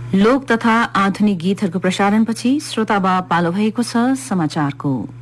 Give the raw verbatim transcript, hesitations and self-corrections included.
लोक तथा आधुनिक गीतहरूको प्रसारणपछि श्रोताबा पालो भएको छ समाचारको।